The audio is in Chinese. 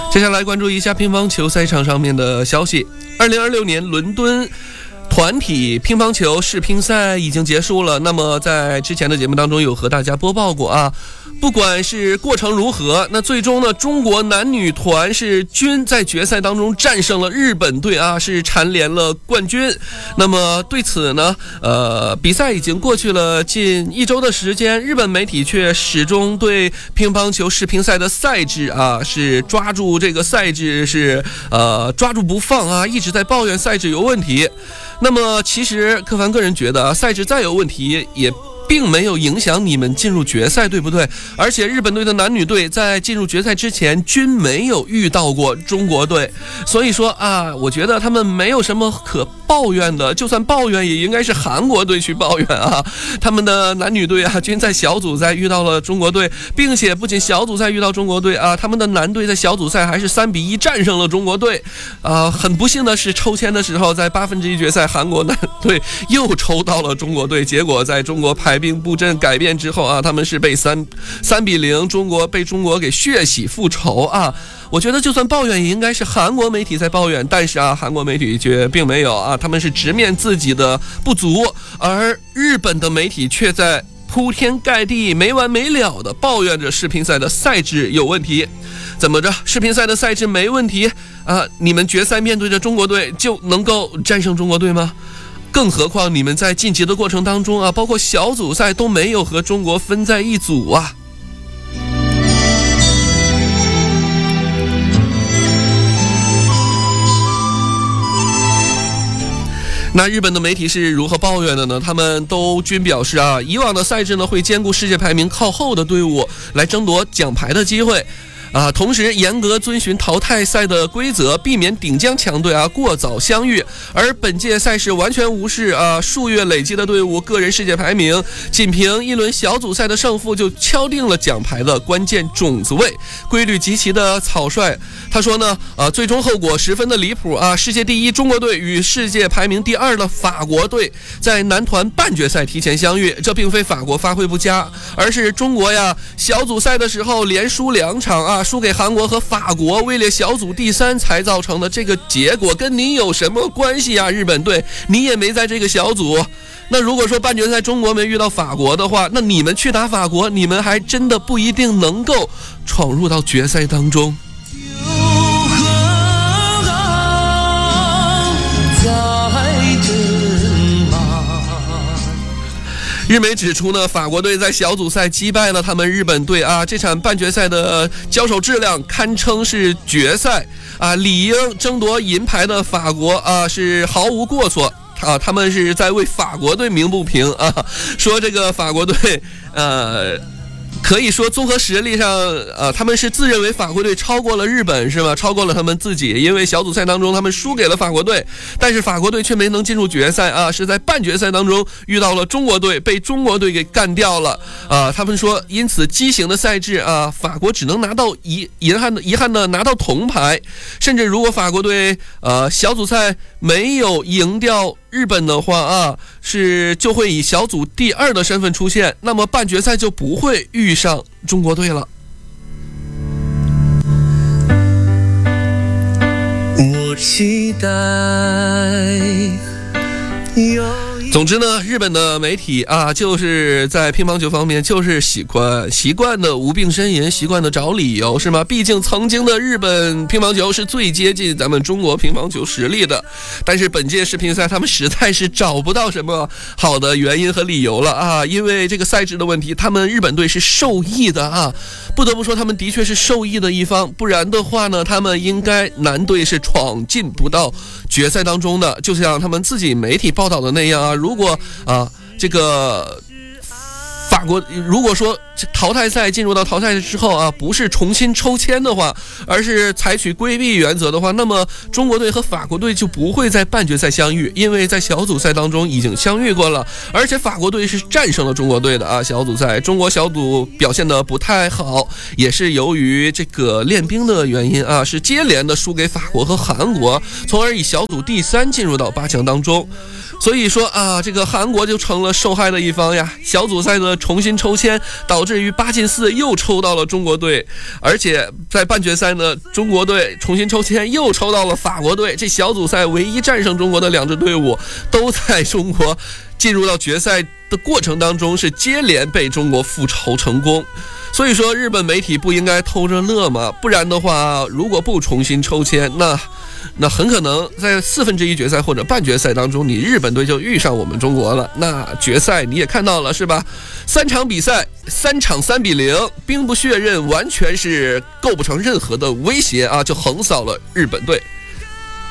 接下来关注一下乒乓球赛场上面的消息。2026年伦敦团体乒乓球世乒赛已经结束了，那么在之前的节目当中有和大家播报过啊，不管是过程如何，那最终呢，中国男女团是均在决赛当中战胜了日本队啊，是蝉联了冠军。那么对此呢，比赛已经过去了近1周的时间，日本媒体却始终对乒乓球世乒赛的赛制啊，是抓住这个赛制是抓住不放啊，一直在抱怨赛制有问题。那么其实柯凡个人觉得赛制再有问题也并没有影响你们进入决赛，对不对？而且日本队的男女队在进入决赛之前均没有遇到过中国队，所以说啊，我觉得他们没有什么可抱怨的，就算抱怨也应该是韩国队去抱怨啊。他们的男女队啊均在小组赛遇到了中国队，并且不仅小组赛遇到中国队啊，他们的男队在小组赛还是3-1战胜了中国队啊。很不幸的是，抽签的时候在1/8决赛韩国男队又抽到了中国队，结果在中国排兵布阵改变之后啊，他们是被3-0被中国给血洗复仇啊。我觉得就算抱怨也应该是韩国媒体在抱怨，但是啊，韩国媒体却并没有啊，他们是直面自己的不足，而日本的媒体却在铺天盖地没完没了的抱怨着世乒赛的赛制有问题。怎么着，世乒赛的赛制没问题啊？你们决赛面对着中国队就能够战胜中国队吗？更何况你们在晋级的过程当中啊，包括小组赛都没有和中国分在一组啊。那日本的媒体是如何抱怨的呢？他们都均表示啊，以往的赛制呢会兼顾世界排名靠后的队伍来争夺奖牌的机会啊，同时严格遵循淘汰赛的规则，避免顶尖强队啊过早相遇。而本届赛事完全无视啊数月累积的队伍个人世界排名，仅凭一轮小组赛的胜负就敲定了奖牌的关键种子位，规律极其的草率。他说呢，最终后果十分的离谱啊！世界第一中国队与世界排名第2的法国队在男团半决赛提前相遇，这并非法国发挥不佳，而是中国呀小组赛的时候连输2场啊，输给韩国和法国，位列小组第3才造成的这个结果，跟你有什么关系啊？日本队，你也没在这个小组。那如果说半决赛中国没遇到法国的话，那你们去打法国，你们还真的不一定能够闯入到决赛当中。日媒指出呢，法国队在小组赛击败了他们日本队啊，这场半决赛的交手质量堪称是决赛啊，理应争夺银牌的法国啊是毫无过错啊，他们是在为法国队鸣不平啊，说这个法国队可以说综合实力上他们是自认为法国队超过了日本是吧？超过了他们自己，因为小组赛当中他们输给了法国队，但是法国队却没能进入决赛啊，是在半决赛当中遇到了中国队，被中国队给干掉了啊。他们说因此畸形的赛制啊，法国只能拿到遗憾的拿到铜牌，甚至如果法国队小组赛没有赢掉日本的话啊，就会以小组第2的身份出现，那么半决赛就不会遇上中国队了。我期待总之呢，日本的媒体啊，就是在乒乓球方面就是习惯的无病呻吟，习惯的找理由是吗？毕竟曾经的日本乒乓球是最接近咱们中国乒乓球实力的，但是本届世乒赛他们实在是找不到什么好的原因和理由了啊！因为这个赛制的问题，他们日本队是受益的啊，不得不说他们的确是受益的一方，不然的话呢，他们应该男队是闯进不到决赛当中的，就像他们自己媒体报道的那样啊。如果这个法国如果说淘汰赛进入到淘汰赛之后啊，不是重新抽签的话，而是采取规避原则的话，那么中国队和法国队就不会在半决赛相遇，因为在小组赛当中已经相遇过了，而且法国队是战胜了中国队的啊。小组赛中国小组表现得不太好，也是由于这个练兵的原因啊，是接连的输给法国和韩国，从而以小组第3进入到8强当中。所以说啊，这个韩国就成了受害的一方呀。小组赛的重新抽签导致于8进4又抽到了中国队，而且在半决赛呢，中国队重新抽签又抽到了法国队。这小组赛唯一战胜中国的2支队伍，都在中国进入到决赛的过程当中是接连被中国复仇成功。所以说日本媒体不应该偷着乐嘛，不然的话，如果不重新抽签，那很可能在1/4决赛或者半决赛当中，你日本队就遇上我们中国了。那决赛你也看到了是吧？3场比赛3场3-0，兵不血刃，完全是构不成任何的威胁啊，就横扫了日本队。